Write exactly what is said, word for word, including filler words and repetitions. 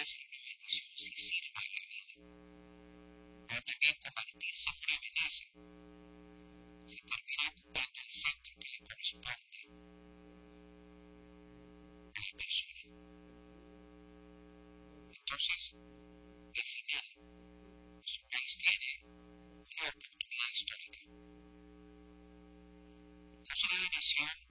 ser una bendición, si sirve a la vida. Pero también convertirse en una amenaza, si termina ocupando el centro que le corresponde a la persona. Entonces, al final, nuestro país tiene una oportunidad histórica. No solo de nación,